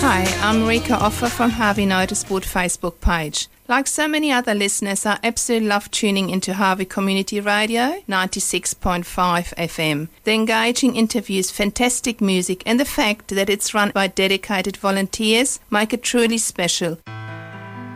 Hi, I'm Rika Offer from Harvey Motorsport Facebook page. Like so many other listeners, I absolutely love tuning into Harvey Community Radio 96.5 FM. The engaging interviews, fantastic music and the fact that it's run by dedicated volunteers make it truly special.